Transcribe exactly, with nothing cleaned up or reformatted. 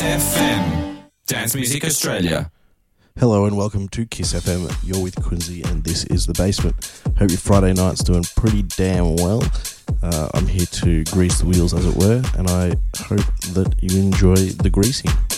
F M, Dance Music Australia. Hello and welcome to Kiss F M. You're with Quincy and this is The Basement. Hope your Friday night's doing pretty damn well. Uh, I'm here to grease the wheels, as it were, and I hope that you enjoy the greasing.